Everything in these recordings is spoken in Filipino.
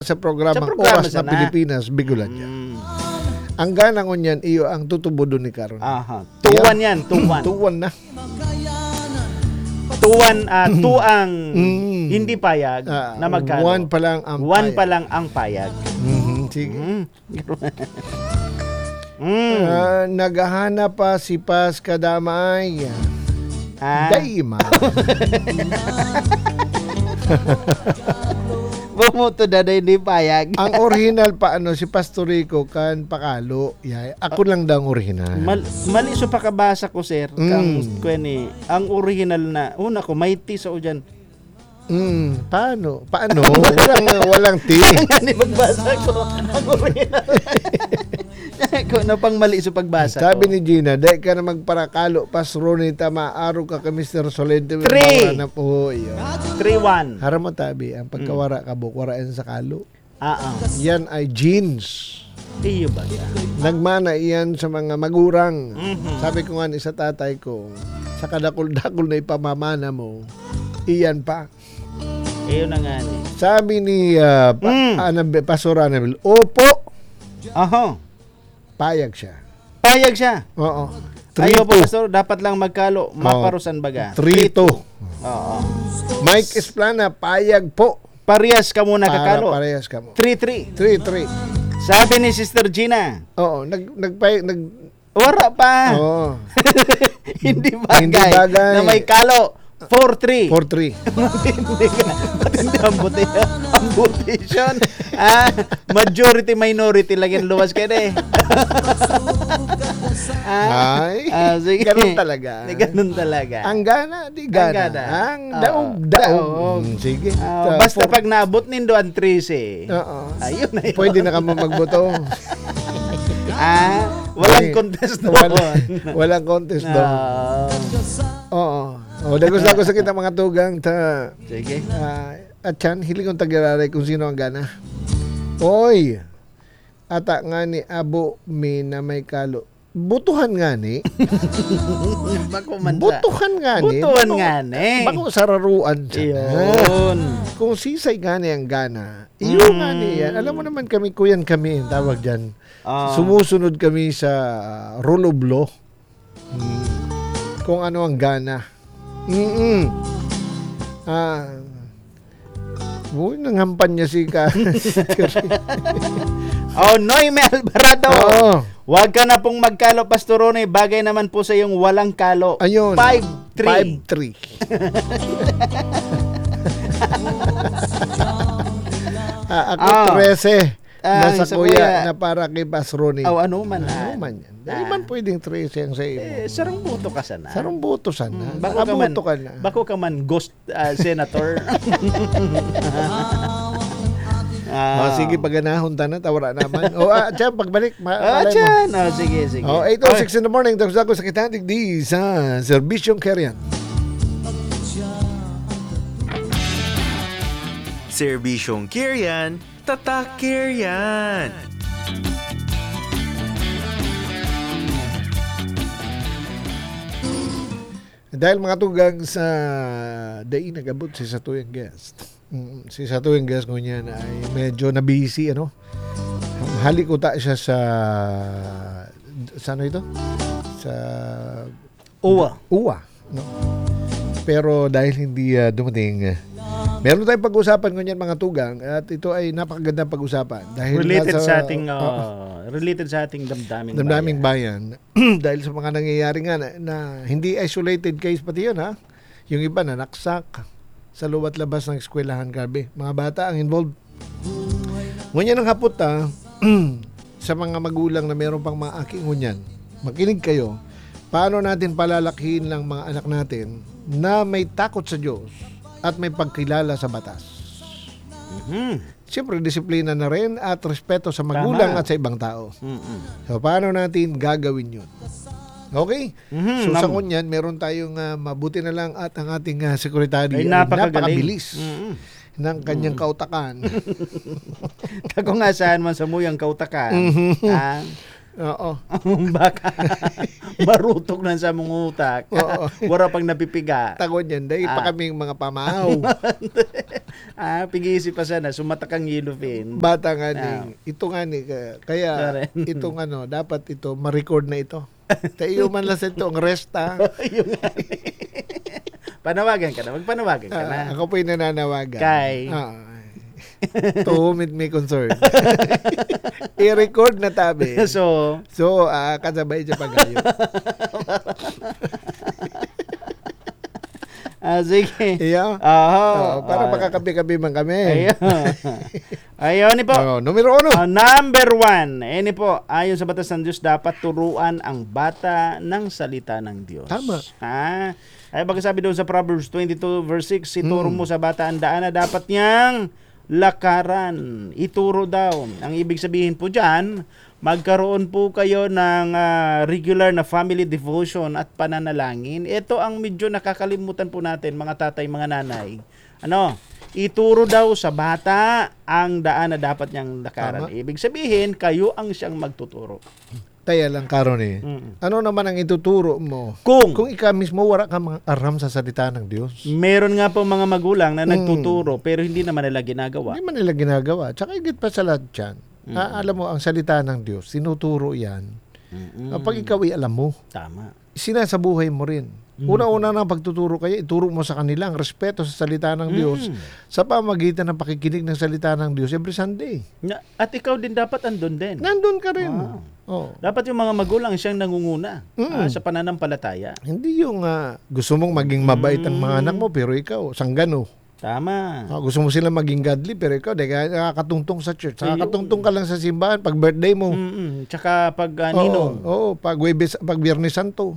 sa programang programa Oras na sana. Pilipinas, Bigolandia. Ang ganang unyan, iyo ang tutubo doon ni Karon. Aha. Tuwan yan, tuwan. Tuwan na. Tuwan, tuang hindi payag na magkano. One pa lang ang One payag. pa lang ang payag. Sige. Mm. Naghahanap pa si Pas Kadamay. Daima. Bumuto na hindi payag. Ang original pa si Pastorico kan Pakalo. Yay. Ako lang daw ang original. Mali so pakabasa ko sir kang kweni ang original na una ko may T sa udyan. Paano? Walang T. Ani pagbasa ko ang original. Ko na pang mali sa pagbasa Sabi ko. ni Gina, dahil ka na magparakalo, pasroni tama, araw ka ka Mr. Solente. 3. 3-1. Harap mo tabi, ang pagkawara ka bukwarain sa kalo. Yan ay jeans. Iyo ba yan? Nagmana iyan sa mga magurang. Sabi ko nga ni sa tatay ko, sa kadakol-dakol na ipamamana mo, iyan pa. Iyo na nga ni. Sabi ni Pastor Anabel, opo. Aha. Payag siya. Payag siya. Oo. Ayaw po, Pastor, dapat lang magkalo. Maparusan baga. 3-2. Oo. Mike Esplana, payag po. Parehas ka muna kakalo. Parehas ka mo. 3-3. 3-3. Sabi ni Sister Gina. Oo, Wala pa. Oo. Hindi bagay. Hindi bagay. Na may kalo. 4-3. 4-3. Matindi ang butisyon. Majority minority lang yung luwas ka na eh. Sige. Ganun talaga. Ganun talaga. Ang gana, di gana. Ang daog. Sige. Basta pag naabot nindo ang 13. Ayun na yun. Pwede na ka mo magboto. Walang contest doon. Walang contest doon. Oo. Dagos sa kita mga tugang ta. Sige. At yan, hiling kong tagiraray kung sino ang gana. Oy, ata nga ni Abo mi na may kalo. Butuhan nga ni. Butuhan nga ni. Butuhan nga ni. Bako sararuan siya. Iyon. Kung sisay nga ni ang gana, iyo nga ni yan. Alam mo naman kami, kuyan kami, tawag dyan. Sumusunod kami sa rule of law. Kung ano ang gana. Nanghampan niya si Noime Alvarado. Huwag ka na pong magkalo, Pastorone. Bagay naman po sa yung walang kalo. Ayun. 5-3. 5-3. Ako 13. Nasa kuya na para kay Pasroni. Ano man. Ano man yan. Dahil man pwedeng 13 ang sa iyo. Sarang buto ka sana. Sarang buto sana. Bako ka na. Bako ka man ghost senator. Sige, pag ganahon na, tawara naman. Tiyan, pagbalik. Sige. 8:06 in the morning, tapos ako sa Kitanig di sa Serbisyong Kerian. Serbisyong Kerian, Tatak Kerian. Dahil mga tugang sa day nagabot si Satuyang Guest. Si Satuyang Guest ko niya na ay medyo na-busy, ano? Halik uta siya sa ano ito? Sa Uwa. No? Pero dahil hindi dumating, meron tayong pag-usapan ngunyan mga tugang at ito ay napakagandang pag-usapan. Dahil related sa ating damdaming bayan. Dahil sa mga nangyayari nga na hindi isolated case pati yun, ha? Yung iba na naksak sa luwat labas ng eskwelahan, grabe. Mga bata ang involved. Ngunyan ang hapot, sa mga magulang na meron pang mga aking ngunyan. Makinig kayo. Paano natin palalakihin lang mga anak natin na may takot sa Diyos at may pagkilala sa batas. Siyempre, disiplina na rin at respeto sa magulang at sa ibang tao. So, paano natin gagawin yun? Okay? So, sa kunyan, meron tayong mabuti na lang at ang ating sekretary ay napakabilis ng kanyang kautakan. Kako nga saan man sa muyang kautakan. Oo. Baka Marutok na sa mong utak. Oo. Wala pang napipiga. Tagon yan, dahil pa kaming mga pamahaw. Pigisi pa sana, sumatak ang yellowfin. Bata nga ito nga ni, kaya Karen. itong dapat ito, ma-record na ito. Tayo man lang sa ito, ang rest Yung panawagan ka na, magpanawagan ka na. Ako po yung nananawagan. Kay? To whom it may concern. I-record na tabi. So, Kasabay siya pag-ayo. sige. Iya. Para makakabi-kabi man kami. Ayun ni po. Numero 1. Number 1. Ini po, ayon sa batas ng Diyos, dapat turuan ang bata ng salita ng Diyos. Tama. Ay sabi doon sa Proverbs 22 verse 6, ituro mo sa bata ang daan na dapat niyang lakaran. Ituro daw. Ang ibig sabihin po dyan, magkaroon po kayo ng regular na family devotion at pananalangin. Ito ang medyo nakakalimutan po natin, mga tatay, mga nanay. Ituro daw sa bata ang daan na dapat niyang lakaran. Tama. Ibig sabihin, kayo ang siyang magtuturo. Kaya lang karon ano naman ang ituturo mo? Kung ikaw mismo wala ka mga aram sa salita ng Diyos. Meron nga po mga magulang na nagtuturo pero hindi naman nila ginagawa. Hindi man nila ginagawa. Tsaka higit pa sa lahat dyan, alam mo, ang salita ng Diyos, tinuturo yan. Kapag ikaw ay alam mo, Tama. sinasabuhay mo rin. Una-una na pagtuturo kayo, ituro mo sa kanila ang respeto sa salita ng Diyos sa pamagitan ng pakikinig ng salita ng Diyos every Sunday. At ikaw din dapat andun din. Nandun ka rin. Dapat yung mga magulang siyang nangunguna sa pananampalataya. Hindi yung gusto mong maging mabait ang mga anak mo pero ikaw, sanggano. Tama. Gusto mo sila maging godly pero ikaw, nakakatungtong sa church. Nakakatungtong ka lang sa simbahan pag birthday mo. Tsaka pag ninong. Pag Biyernes Santo.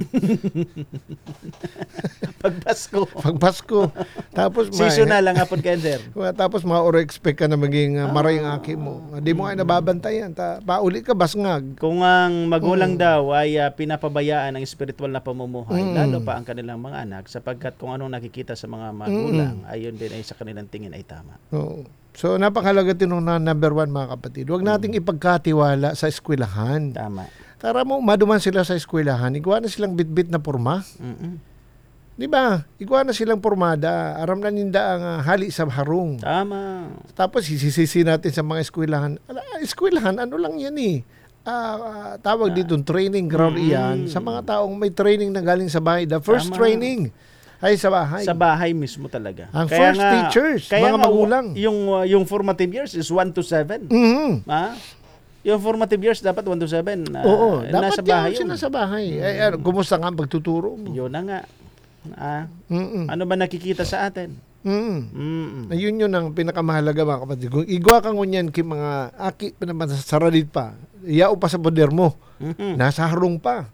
Pag Pasko. Pag Pasko. Tapos Seasonal lang hapon kayo, sir. Tapos ma-expect ka na maging maray ang aki mo. Hindi mo nga nababantayan. Pauli ka, basngag. Kung ang magulang daw ay pinapabayaan ang spiritual na pamumuhay, lalo pa ang kanilang mga anak, sapagkat kung anong nakikita sa mga magulang, ayun din ay sa kanilang tingin ay tama. So, napakalaga tinong na number 1, mga kapatid. Huwag nating ipagkatiwala sa eskwelahan. Tama. Tara mo, maduman sila sa eskwelahan. Igawa na silang bitbit na porma. Di ba? Igawa na silang pormada. Aram na ninda ang hali sa harong. Tama. Tapos, sisisi natin sa mga eskwelahan. Eskwelahan, ano lang yan eh. Tawag dito, training ground iyan. Sa mga taong may training na galing sa bahay. The first training ay sa bahay. Sa bahay mismo talaga. Ang first teachers, mga magulang. Yung formative years is 1 to 7. Yung formative years dapat 1 to 7. Oo, dapat nasa bahay yan nasa bahay. Kumusta nga ang pagtuturo mo? Yun na nga. Ano ba nakikita sa atin? Ayun yun ang pinakamahalaga, mga kapatid. Kung igwa kang ngunyan mga aki pa naman sa saralit pa, iyao pa sa poder mo, nasa harong pa.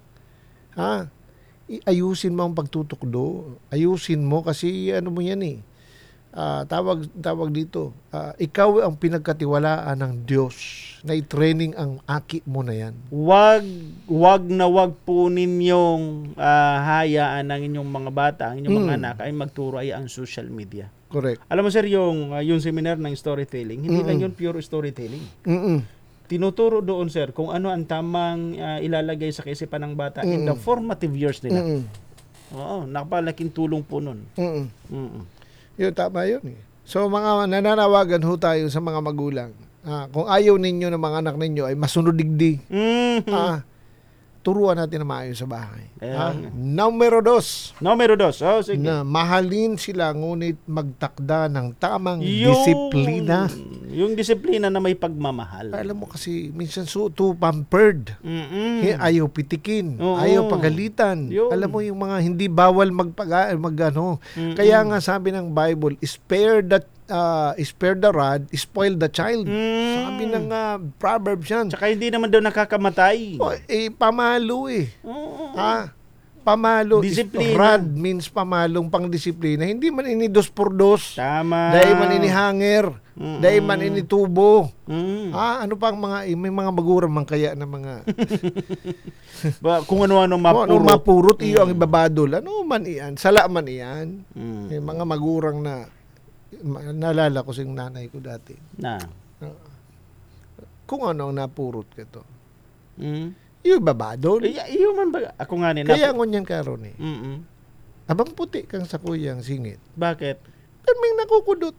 Ayusin mo ang pagtutukdo. Ayusin mo kasi ano mo yan eh. Tawag dito. Ikaw ang pinagkatiwalaan ng Diyos na i-training ang aki mo na yan. Wag po ninyong hayaan ng inyong mga bata, ang inyong mga anak ay magturo ay ang social media. Correct. Alam mo sir, yung seminar ng storytelling, hindi lang yun pure storytelling. Tinuturo doon sir kung ano ang tamang ilalagay sa kaisipan ng bata in the formative years nila. Oo, napalaking tulong po nun. Yun, tama yun eh. So mga nananawagan ho tayo sa mga magulang. Kung ayaw ninyo ng mga anak ninyo ay masunod digdi. Turuan natin na maayos sa bahay. Numero 2. Sige. Na mahalin sila ngunit magtakda ng tamang disiplina. Yung disiplina na may pagmamahal. Alam mo kasi minsan too pampered. Ayaw pitikin, ayaw pagalitan. Yun. Alam mo yung mga hindi bawal magano. Kaya nga sabi ng Bible, spare the rod, spoil the child. Sabi ng Proverbs yan. Tsaka hindi naman daw nakakamatay. Pamalo eh. Pamalo. Disiplina. Rod means pamalong pang-disiplina. Hindi man ini 2x2. Tama. Dahil man ini hanger. Dahil man ini tubo. Ano pa ang may mga magulang man kaya na mga kung ano-ano mapurot. Ano mapurot iyo ang ibabadol. Ano man iyan. Sala man iyan. May mga magurang na naalala ko sing nanay ko dati. Kung ano ang napurot ka to. Yung babado. Iyo man ba? Ako nga ni Kaya ngunyan karon eh. Mm-mm. Abang puti kang sa kuyang singit. Bakit? Kaming nakukudot.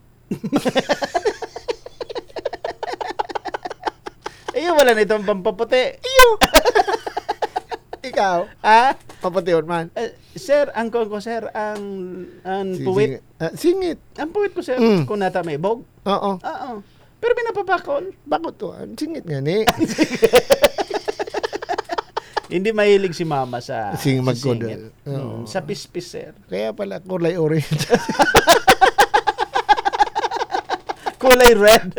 Iyo wala na itong pampaputi. Iyo! Ikaw, Ah? papatiyon man. Sir, ang ko sir, ang puwit. Singit. Ang puwit ko sir, Mm. kung nata may bog. Oo. Oo. Pero pinapapakol. Bakit to? Singit nga ni. Hindi mahilig si mama sa Sing sa magkudol. singit. Oo. Sa pispis sir. Kaya pala kulay orange. Kulay red.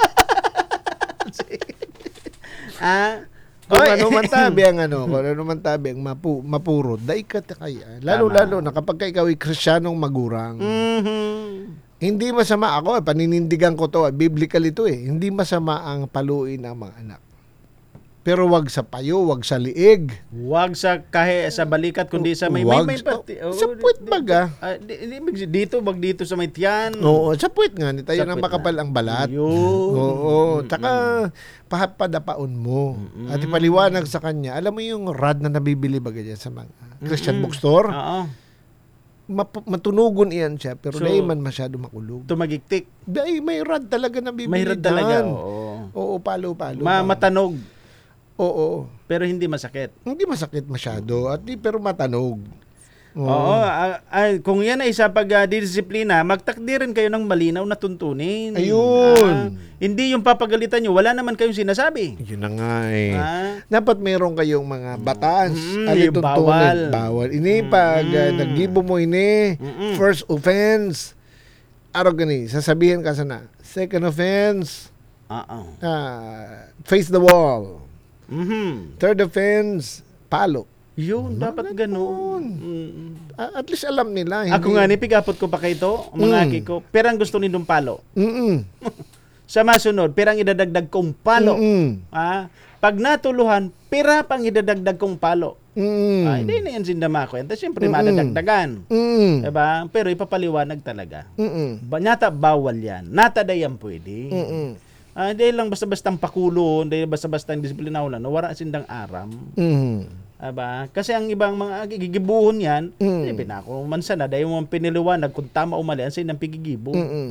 Kung Oy. ano man tabi ang kung ano man tabi ang mapurot, dai ka ta kaya. Lalo na kapag ikaw ay Kristiyanong magurang. Mhm. Hindi masama ako, paninindigan ko to, biblical ito eh. Hindi masama ang paluin ng mga anak. Pero wag sa payo, wag sa liig. Wag sa sa balikat kundi sa may Wag pati. sa puwet baga. Dito wag dito sa may tiyan. Oo, sa puwet nga ni tayo Sa nang puwet makapal ang balat. Yun. Oo, tsaka padapaon mo. At ipaliwanag sa kanya. Alam mo yung rod na nabibili ba ganyan sa mga Christian bookstore? Oo. Matunugon iyan siya, pero So, dahil man masyado makulog. Tumagiktik. Dahil may rod talaga na bibili May rad talaga. dyan. Oo. Oo, palo-palo. Matanog Oo. pero hindi masakit. Hindi masakit masyado, pero matanog. Oo, kung yan ay sa pagdisiplina, magtakdi rin kayo ng malinaw na tuntunin. Ayun. Hindi yung papagalitan nyo, wala naman kayong sinasabi. Yun na nga eh. Ah. Dapat meron kayong mga batas. Yung bawal. Bawal. Ini pag naggibo mo ini, first offense. Araw gani, sasabihin ka sana. Second offense, Oo. face the wall. Mhm. Third offense, palo. Yun, dapat ganoon. At least alam nila. Ako nga, nipigapot ko pa kayo to, mga aki ko, perang gusto nindong palo. Mm-mm. Sa masunod, perang idadagdag kong palo. Mm-mm. Pag natuluhan, pera pang idadagdag kong palo. Mm-mm. Hindi na yan sindama ko. Siyempre, madadagdagan. Mm-mm. Diba? Pero ipapaliwanag talaga. Mm-mm. Nata bawal yan. Nata dayan pwede. Mm-mm. Dahil lang basta-bastang pakulo, dahil basta-bastang disiplina ulan, wala sindang aram. Mm-mm. Diba? Kasi ang ibang mga gigibuhon yan, pinako mansa na, dahil mo piniliwanag kung tama o mali, ang sinang pigigibo.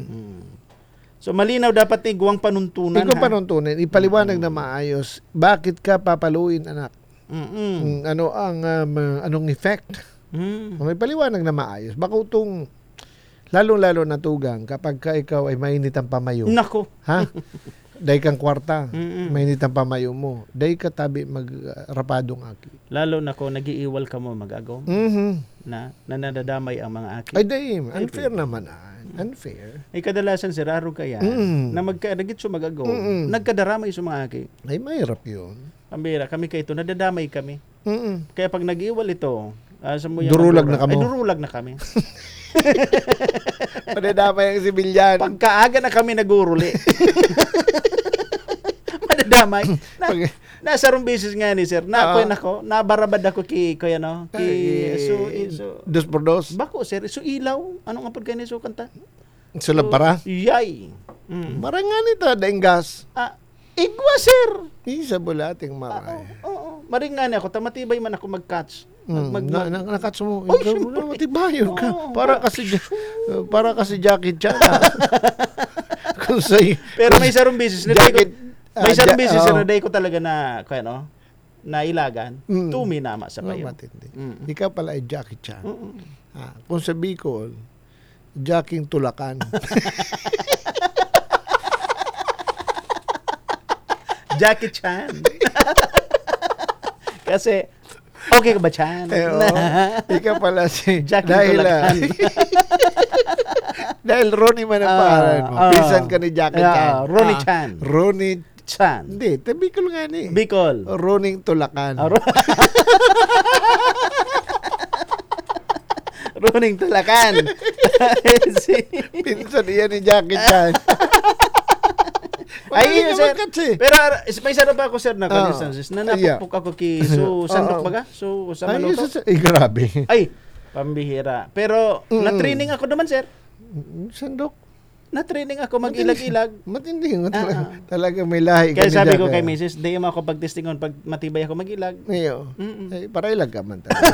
So malinaw dapat iguang panuntunan. Ikaw panuntunan, ipaliwanag na maayos, bakit ka papaluin anak? Ano ang anong effect? May paliwanag na maayos. Baka utong lalong-lalo na tugang kapag ka ikaw ay mainit ang pamayo. Nako. Ha? Dahil kang kwarta, mainit ang pamayo mo. Dahil ka tabi magrapadong aki. Lalo na kung nag-iiwal ka mo mag-agaw na nadadamay ang mga aki. Ay dahil, unfair naman. Unfair. Ay kadalasan si Raro kaya na magkadagit so mag-agaw. Nagkadaramay sa mga aki. Ay mahirap yun. Pambira, kami kayo ito, nadadamay kami. Kaya pag nag-iwal ito, sa Durulag na kamo. Ay, durulag na kami. Madadamay ang sibilyan. Pagkaaga na kami naguruli. Madadamay. Nasa rong beses nga ni sir. Nabarabad ako ki Dos por dos. Bako sir, so ilaw. Ano nga pag ganyan so kanta? Sulab para? Yay. Marangan ito, daing gas. Igwa sir. Isa bulating maray. Oo. Maringani ako. Tamatibay man ako mag-catch. Nakatch mo. Oy, syempre. Matibayon ka. Oo. Para kasi Jackie Chan. Kung sa'yo. Pero may sarong business na may sarong business na day ko talaga na na ilagan. Tuminama sa payo. Matindi. Ikaw pala ay Jackie Chan. Kung sa Bicol, Jacking Tulakan. Jackie Chan. Kasi, okay ka ba, Chan? Ikaw pala si Jackie dahil, Tulakan. dahil Ronnie man ang pangalan mo. Pinsan ka ni Jackie Chan. Ronnie Chan. Ronnie Chan. Hindi, Bicol nga ni. Bicol. Ronnie Tulakan. Ronnie Tulakan. Pinsan iyan ni Jackie Chan. Ay, sir. Kasi. Pero may sarap ako, sir, na consistencies. Na napupok ako sandok baga? Sa maluto? Grabe. Ay, pambihira. Pero, na-training ako naman, sir. Sandok. Na-training ako mag-ilag-ilag. Matindi mo talaga may lahi. Kaya ka sabi niya, ko kay kaya. Mrs., di mo ako pagtestingon pag matibay ako mag-ilag. Ngayon, Mm-mm. para ilag ka man talaga.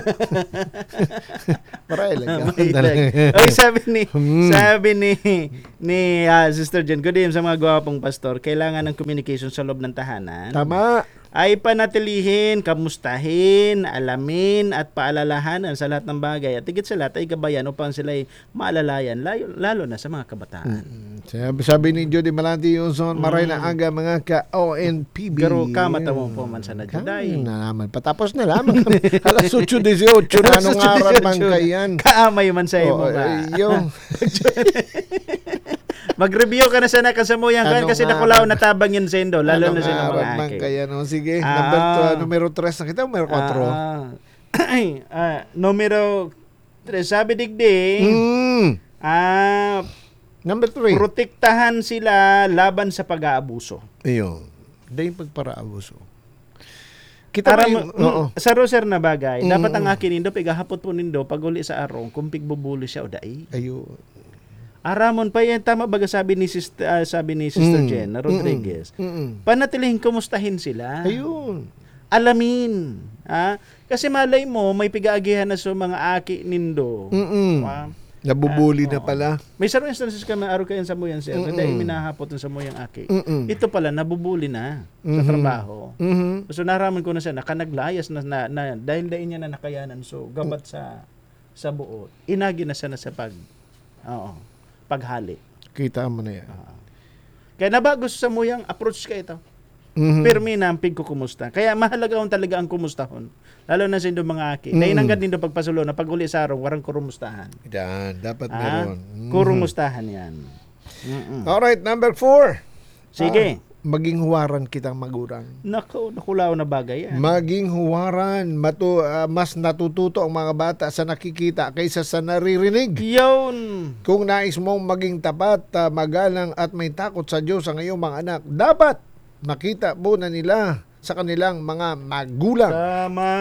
Para ilag ka man May talaga. ilag. Oy, Hmm. sabi ni Sister Jen, good evening sa mga gwapong pastor, kailangan ng communication sa loob ng tahanan. Tama. Ay panatilihin, kamustahin, alamin at paalalahanan sa lahat ng bagay at higit sa lahat ay gabayan upang sila ay maalalayan lalo na sa mga kabataan. Sabi ni Jody Malati yung son, maray na aga mga ka-ONPB. Garo ka matamo po man sa najuday. Na naman. Patapos na lamang kami. Alas 8:18 na nung araw man kayan. Kaamay man sa imo ba? Yung Mag-review ka na sana kasamuyang kan Anong kasi nakulaw araw? na tabang yun sa Indo, lalo na sa mga araw man aki. kaya no. Sige, Ah. numero 3 na kita, numero 4. Numero 3, sabi digding, Number 3. protektahan sila laban sa pag-aabuso. Ayun. Dahil pagparaabuso. Kita Para mo, oo. sa roser na bagay, dapat ang akin nindo pigahapot po nindo pag uli sa arong kung pigbubuli siya o dai. Ayun. Aramon pa yan tama baga sabi ni Sister Jen Rodriguez. Panatilihin kumustahin sila. Ayun. Alamin, kasi malay mo may pigaagihan na sa mga aki nindo. Ah, Nabubuli na pala. may certain instances kami araw kayo sa muyan sir, dahil minahapot sa muyang aki. Ito pala nabubuli na sa trabaho. So naraman ko na siya nakanaglayas na dahil dahil niya na nakayanan so gabat sa buo. Inagi na siya na sa paghali. Kita mo na yan. Kaya nabago sa muyang approach ka ito. Pirmi na ang pigkukumusta. Kaya mahalaga talaga ang kumustahon. Lalo na sa mga aki. Dahil hanggang din pagpasulo na pag uli sa araw, warang kurumustahan. Yan, dapat meron. Kurumustahan yan. Alright, number 4. Sige. Maging huwaran kitang magulang. Nakulaw na bagay yan. Maging huwaran. Mas natututo ang mga bata sa nakikita kaysa sa naririnig. Yun. Kung nais mong maging tapat, magalang at may takot sa Diyos ang iyong mga anak, dapat makita muna nila sa kanilang mga magulang. Tama.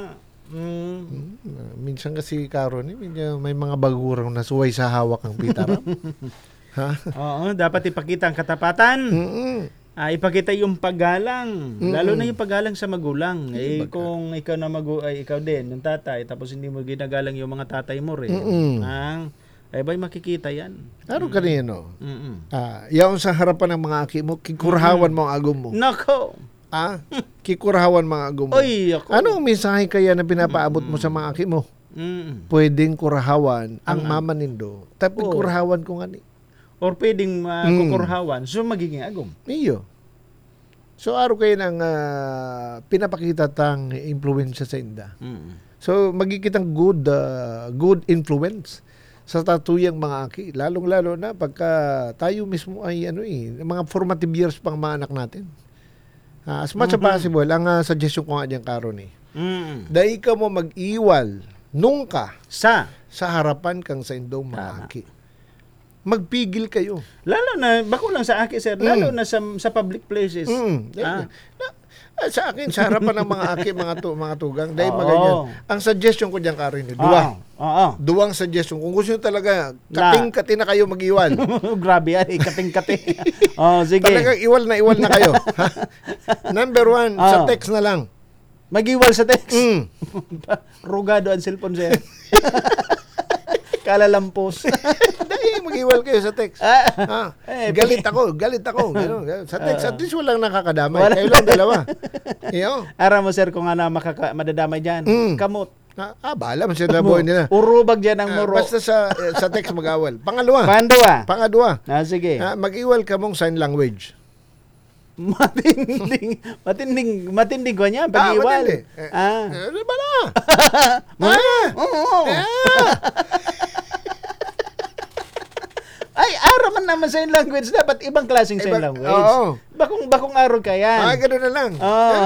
Minsan kasi Karon, may mga bagurang nasuway sa hawak ng pitaram. Ha? Oo, dapat ipakita ang katapatan. Ipakita yung paggalang. Lalo na yung paggalang sa magulang. Kung ikaw na ikaw din, yung tatay, tapos hindi mo ginagalang yung mga tatay mo rin. Ba'y makikita yan. Ano kanino? Yaon sa harapan ng mga aki mo, kikurhawan mo ang agom mo. Nako! Kikurhawan mga agom mo. Oy, ako. Anong mensahe kaya na pinapaabot mo sa mga aki mo? Pwedeng kurhawan ang mama nindo. Tapi kurhawan ko nga ni. Or pwedeng kukurhawan, so magiging agom. Iyo. So, araw kayo ng pinapakita tang influensya sa inda. So, magigitang good influence sa tatuyang mga aki. Lalong-lalo na pagka tayo mismo ay mga formative years pang mga anak natin. As much as possible, ang suggestion ko nga diyan Karon dahil ka mo mag-iwal nung ka Sa harapan kang sa indong mga aki. Magpigil kayo. lalo na, bako lang sa akin, sir, lalo na sa public places. Sa akin, sa harapan ng mga aki, mga tugang, dahil Oo. maganyan. Ang suggestion ko diyan Karon, duwang suggestion. Kung gusto nyo talaga, kating-kati na kayo mag-iwal. Grabe yan, kating-kati. Sige. Talagang iwal na kayo. Number 1, sa text na lang. Mag-iwal sa text. Rugado ang cellphone, sir. Kalalampos. Dahil mag-iwal kayo sa text. Galit ako. Ganun. Sa text, at least walang nakakadamay. Kayo lang dalawa. Ara mo, sir, kung ano madadamay dyan. Kamot. Bahala mo sila buhay nila. Urubag dyan ang muro. Basta sa text mag-awal. Pangalawa. Pangadwa. Sige. Mag-iwal ka mong sign language. Matinding ko niya, pag-iwal. Bala! Ay, araw man naman sign language. Dapat ibang klaseng sign language. Oo. Bakong araw ka yan. Ganun na lang.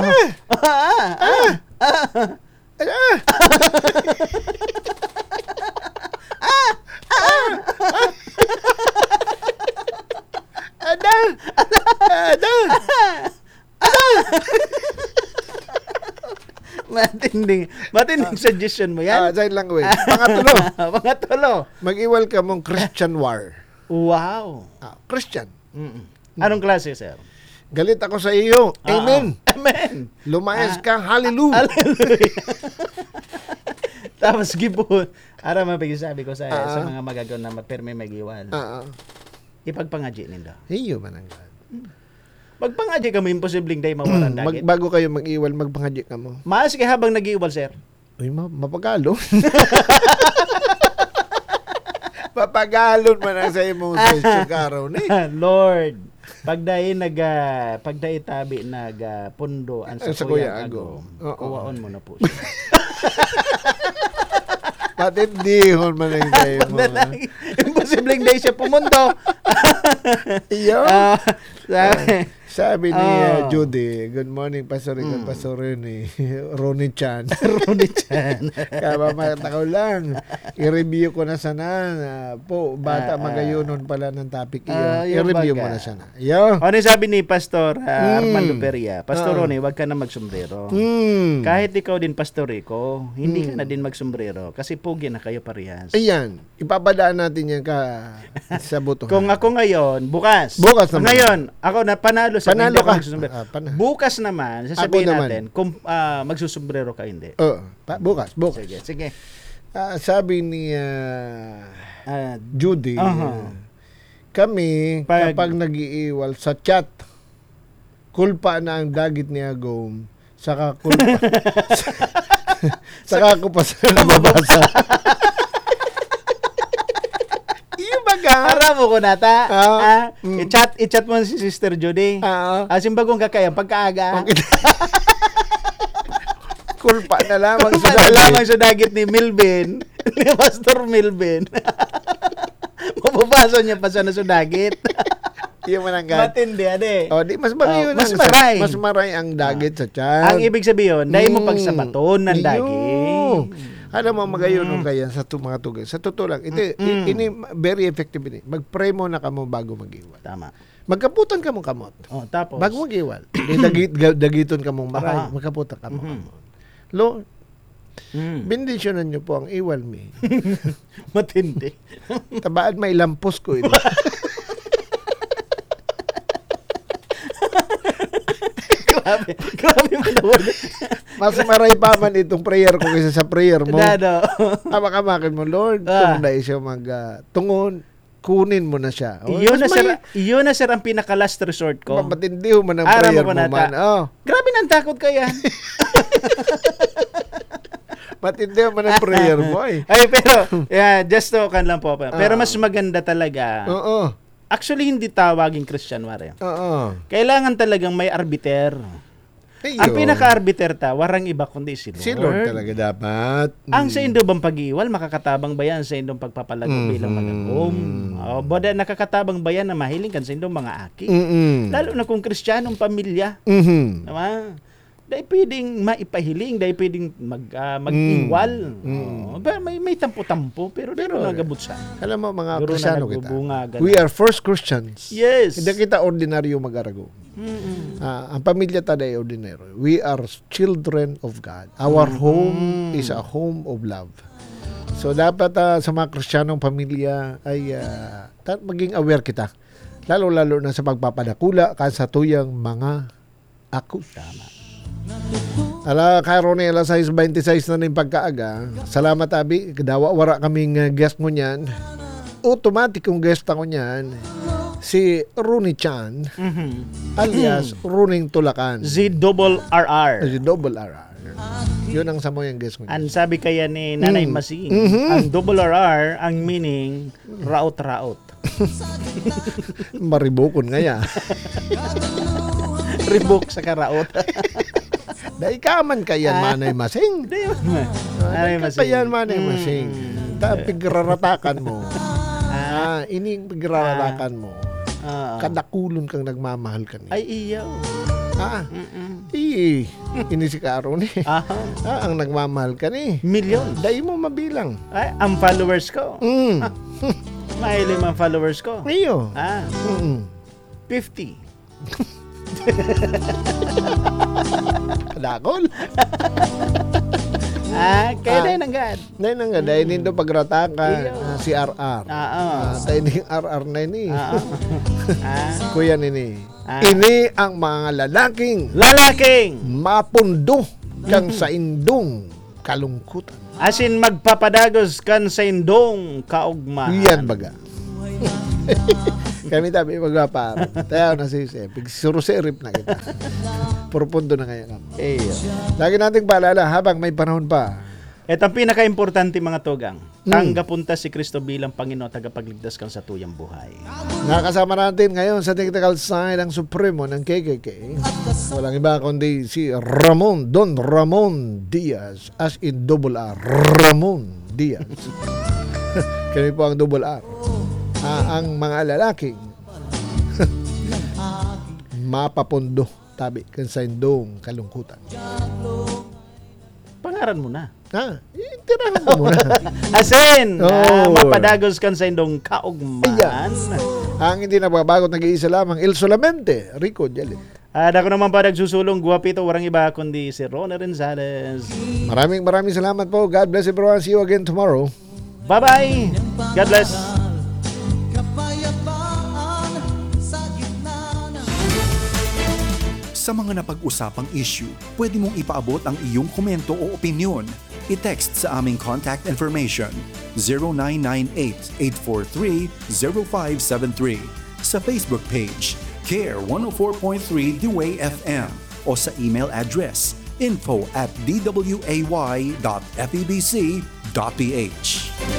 Matinding suggestion mo yan. Sign language. Pangatlo. Pangatlo. Mag-iwal ka mong Christian war. Wow. Christian. Anong klase, sir? Galit ako sa iyo. Amen. Amen. Lumayas ka. Hallelujah. Tapos gipon. Ara mapagsabi ko sa mga magagaw na magperme magiwal. Ipagpangadji nindo. Iyo man ang Magpangadji ka mo imposibleng day mawalan dagit. Bago kayo mag-iwal, magpangadya ka mo. Maas kay habang nag-iwal, sir. Uy, mapagalo. Papagalon man ang sa imong session karon eh. Lord, pagdai tabi pundo ang sa Sa Kuya Kuya Ago. Oo. Kuwaon mo na po siya. Patindihon man ang sa imo. Imposibleng day siya pumundo. Iyo. Sabi, Sabi ni Judy, good morning, Pastor Rico, Pastor Rene, Ronnie Chan. Ronnie Chan. Kamamata ko lang. I-review ko na sana. Po, bata magayunon pala ng topic iyo. I-review mo na sana. Yo. Ano sabi ni Pastor Armando Peria? Pastor Ronnie, wag ka na magsombrero. Kahit ikaw din, Pastor Rico, hindi ka na din magsombrero kasi pugi na kayo parehas. Ayan, ipapadaan natin yan sa buto. Kung ako ngayon, bukas naman. Ngayon, ako na panalo sa Panalo hindi ako ka. magsusombrero. Panalo. Bukas naman, sasabihin Ako naman. natin kung magsusombrero ka hindi. Bukas. Sige. Sabi ni Judy, kami, kapag nag-iiwal sa chat, kulpa na ang dagit ni Agom, saka kulpa, saka ko pa sa nababasa. Iyo baga? Para mo ko nata. I-chat mo si Sister Judy. Asim bagong kakaya pagkaaga. Okay. Kulpa na lamang Kulpa na lamang sa dagit ni Milben. Ni Pastor Milben. Mapapasa niya pa siya na sa dagit. Iyo man ang gan. Matindi, ade. Di mas maray Mas maray. Mas maray ang dagit sa chat. Ang ibig sabihin, dahil mo pagsabaton ng dagit. Alam mo, magayon kaya sa mga tugay. Sa totoo lang, ini very effective ini. Mag-pray mo na kamo bago mag-iwal. Tama. Magkaputan ka mong kamot. Tapos? Bago mag-iwal. Dagiton ka mong maray. Magkaputan ka mong kamot. Lord, bendisyonan niyo po ang iwal mi. Matindi. Tabaan may lampos ko ini. Grabe mo naman. Mas maray pa man itong prayer ko kaysa sa prayer mo. Dado. Amak-amakin mo, Lord, kung dahil siya tungon, kunin mo na siya. Iyon na sir ang pinaka-last resort ko. Matindi mo man ang prayer mo man. Grabe nang takot kaya. Matindi mo man ang prayer mo eh. Ay, pero, just to kan lang po. Pero mas maganda talaga. Actually, hindi tawaging Christian wari. Kailangan talagang may arbiter. Ang pinaka-arbiter warang iba kundi si Lord. Si Lord talaga dapat. Ang sa indo bang pag-iwal, makakatabang bayan sa indong pagpapalago bilang magagom. Bada nakakatabang bayan na mahiling kan sa indong mga aki. Lalo na kung Kristiyanong pamilya. Diba? Dahil pwedeng maipahiling, dahil pwedeng mag-iwal. Pero may tampo-tampo, pero nagabot sa. Alam mo, mga Kristiyano kita. Ganun. We are first Christians. Yes. Hindi kita ordinaryo mag-arago. Ang pamilya tayo ay ordinaryo. We are children of God. Our home is a home of love. So, dapat sa mga Kristiyanong pamilya ay maging aware kita. Lalo-lalo na sa pagpapadakula sa tuyang mga ako. Tama. Karon ni alas 6:26 na ning pagkaaga. Salamat abi, dawa wara kaming guest mo niyan. Automatic yung guest ako niyan. Si Ronnie Chan alias Runing Tulakan. Z-double-R-R. Z-double-R-R. Yun ang samo yung guest mo niyan. Ang sabi kaya ni Nanay Masing, ang double RR, ang meaning raot-raot. Maribukon nga ya. Ribok sa karaot. Dahil kaman kayan Manay Masing. Nanay Masing. Kayan Manay Masing. Pigraratakan mo. Ining pigraratakan mo. Kadakulon kang nagmamahal ka niya. Ay, iyaw. Ini si Karon eh. Ang nagmamahal ka ni. Million. Dahil mo mabilang. Ay, ang followers ko. Mahilim ang followers ko. Iyo. 50. Kadakol. Kaya na nanggad. Dahil nga, dahil nindo pagratakan si RR. Dahil ni RR na ini. Kuya nini. Ini ang mga lalaking mapundo kang sa indong kalungkutan. Asin magpapadagos kan sa indong kaugmahan. Yan baga. Kami tabi magpaparo. Tayo na si Sepig. Suruserip na kita. Purpundo na ngayon. Lagi nating paalala habang may panahon pa. At ang pinaka-importante mga tugang, tanggapunta si Kristo bilang Panginoon tagapagligtas kang sa tuyang buhay. Nakasama natin ngayon sa technical side ang Supremo ng KKK. Walang iba kundi si Don Ramon Diaz, as in double R, Ramon Diaz. Kami po ang double R. Ang mga lalaking mapapundo tabi kan sa indong kalungkutan. Pangaran mo na. Tirahan mo muna. Asin, mapadagos kan sa indong kaugmahan. Ang hindi nababagot nag-iisa lamang, Il Solamente, Rico Jalit. Ako naman pa nagsusulong guwapito, warang iba kundi si Rona Renzales. Maraming salamat po. God bless everyone. See you again tomorrow. Bye-bye. God bless. Sa mga napag-usapang issue, pwede mong ipaabot ang iyong komento o opinyon. I-text sa aming contact information 0998-843-0573 sa Facebook page CARE 104.3 The Way FM o sa email address info@dway.febc.ph.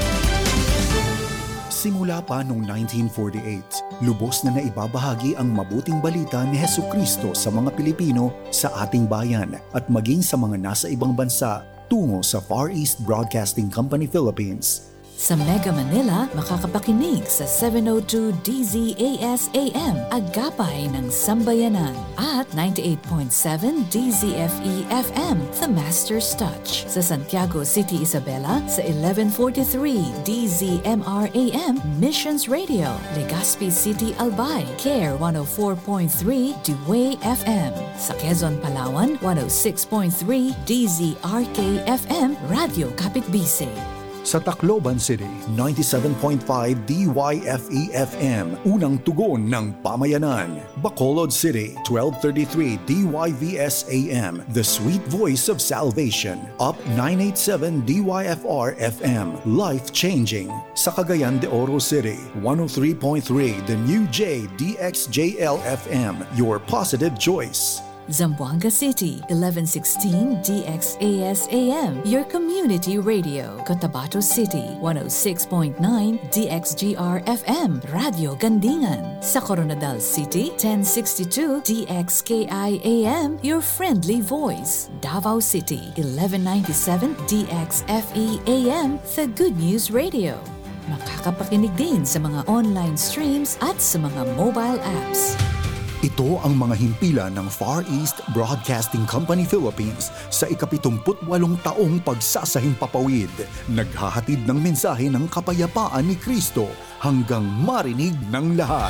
Simula pa noong 1948, lubos na naibabahagi ang mabuting balita ni Hesukristo sa mga Pilipino sa ating bayan at maging sa mga nasa ibang bansa tungo sa Far East Broadcasting Company Philippines. Sa Mega Manila, makakapakinig sa 702 DZAS AM, Agapay ng Sambayanan, at 98.7 DZFE FM, The Master's Touch. Sa Santiago City, Isabela, sa 1143 DZMR AM, Missions Radio. Legazpi City, Albay, CARE 104.3 Dway FM. Sa Quezon, Palawan, 106.3 DZRK FM, Radio Kapitbisay. Sa Tacloban City, 97.5 DYFE-FM, unang tugon ng pamayanan. Bacolod City, 1233 DYVS-AM, the sweet voice of salvation. Up 987 DYFR-FM, life-changing. Sa Cagayan de Oro City, 103.3 the new J DXJL-FM, your positive choice. Zamboanga City, 1116 DXAS-AM, your community radio. Cotabato City, 106.9 DXGR-FM, Radio Gandingan. Sa Coronadal City, 1062 DXKI-AM, your friendly voice. Davao City, 1197 DXFE-AM, the Good News Radio. Makakapakinig din sa mga online streams at sa mga mobile apps. Ito ang mga himpilan ng Far East Broadcasting Company Philippines sa ika-78 taong pagsasahing papawid. Naghahatid ng mensahe ng kapayapaan ni Kristo hanggang marinig ng lahat.